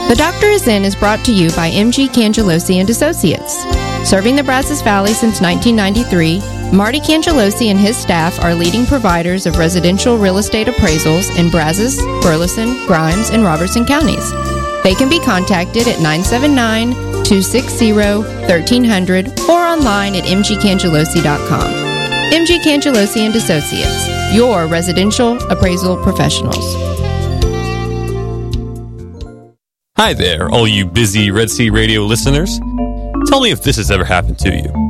The Doctor Is In is brought to you by M.G. Cangelosi and Associates. Serving the Brazos Valley since 1993, Marty Cangelosi and his staff are leading providers of residential real estate appraisals in Brazos, Burleson, Grimes, and Robertson counties. They can be contacted at 979-260-1300 or online at mgcangelosi.com. M.G. Cangelosi and Associates, your residential appraisal professionals. Hi there, all you busy Red Sea Radio listeners. Tell me if this has ever happened to you.